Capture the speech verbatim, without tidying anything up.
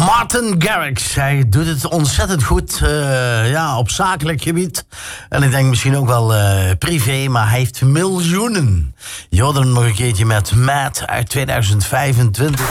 Martin Garrix, hij doet het ontzettend goed, uh, ja, op zakelijk gebied. En ik denk misschien ook wel uh, privé, maar hij heeft miljoenen. Je hoorde hem nog een keertje met Matt uit tweeduizend vijfentwintig.